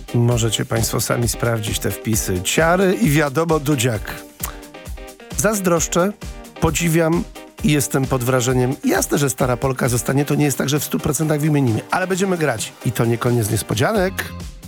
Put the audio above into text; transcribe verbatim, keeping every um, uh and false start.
Możecie państwo sami sprawdzić te wpisy. Ciary i wiadomo Dudziak. Zazdroszczę, podziwiam i jestem pod wrażeniem. Jasne, że stara Polka zostanie, to nie jest tak, że w stu procentach wymienimy, ale będziemy grać. I to nie koniec niespodzianek.